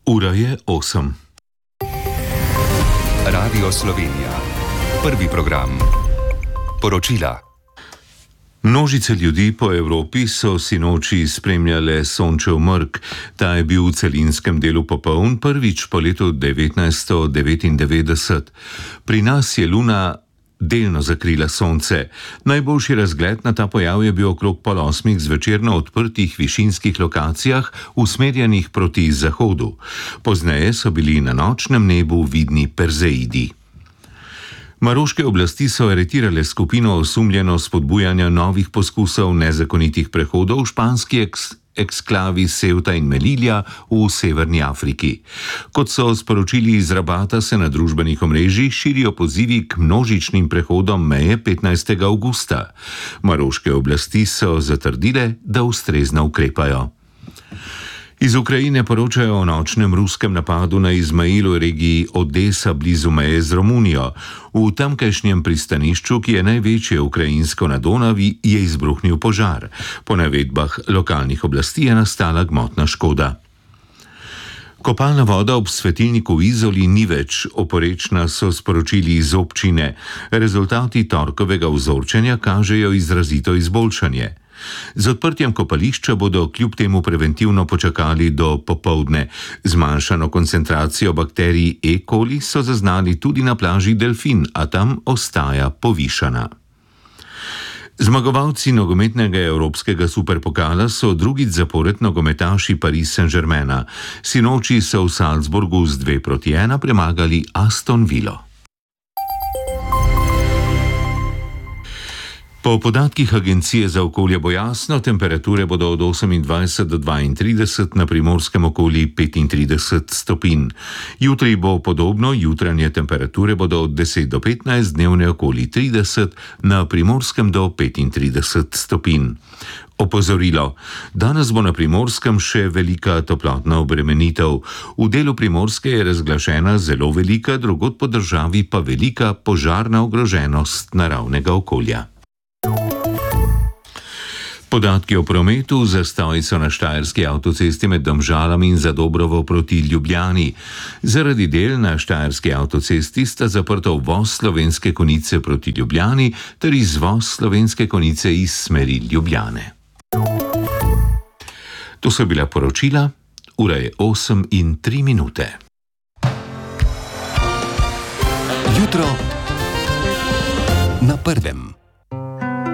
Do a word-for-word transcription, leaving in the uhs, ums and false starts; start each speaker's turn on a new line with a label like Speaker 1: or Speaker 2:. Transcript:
Speaker 1: Ura je osem.
Speaker 2: Radio Slovenija. Prvi program. Poročila.
Speaker 1: Množice ljudi po Evropi so sinoči spremljale sončev mrk. Ta je bil v celinskem delu popoln prvič po letu devetnajststo devetindevetdeset. Pri nas je luna delno zakrila sonce. Najboljši razgled na ta pojav je bil okrog pol osmih zvečer na odprtih višinskih lokacijah, usmerjenih proti zahodu. Pozneje so bili na nočnem nebu vidni Perzeidi. Maroške oblasti so aretirale skupino osumljeno spodbujanja novih poskusov nezakonitih prehodov v španski eks eksklavi Ceuta in Melilla v severni Afriki. Kot so sporočili iz Rabata, se na družbenih omrežjih širijo pozivi k množičnim prehodom meje petnajstega avgusta. Maroške oblasti so zatrdile, da ustrezno ukrepajo. Iz Ukrajine poročajo o nočnem ruskem napadu na Izmailu regiji Odesa blizu meje z Romunijo. V tamkajšnjem pristanišču, ki je največje ukrajinsko na Donavi, je izbruhnil požar. Po navedbah lokalnih oblasti je nastala gmotna škoda. Kopalna voda ob svetilniku v Izoli ni več oporečna, so sporočili iz občine. Rezultati torkovega vzorčenja kažejo izrazito izboljšanje. Z odprtjem kopališča bodo kljub temu preventivno počakali do popoldne. Zmanjšano koncentracijo bakterij E. coli so zaznali tudi na plaži Delfin, a tam ostaja povišana. Zmagovalci nogometnega evropskega superpokala so drugič zapored nogometaši Paris Saint-Germaina. Sinoči so v Salzburgu z dve proti ena premagali Aston Villo. Po podatkih Agencije za okolje bo jasno, temperature bodo od osemindvajset do dvaintrideset, na Primorskem okoli petintrideset stopinj. Jutri bo podobno, jutranje temperature bodo od deset do petnajst, dnevne okoli trideset, na Primorskem do petintrideset stopinj. Opozorilo. Danes bo na Primorskem še velika toplotna obremenitev. V delu Primorske je razglašena zelo velika, drugod po državi pa velika požarna ogroženost naravnega okolja. Podatki o prometu. Zastoji so na Štajerski avtocesti med Domžalami in Zadobrovo proti Ljubljani. Zaradi del na Štajerski avtocesti sta zaprta uvoz Slovenske Konjice proti Ljubljani ter izvoz Slovenske Konjice iz smeri Ljubljane. To so bila poročila. Ura je osem in tri minute.
Speaker 2: Jutro na prvem.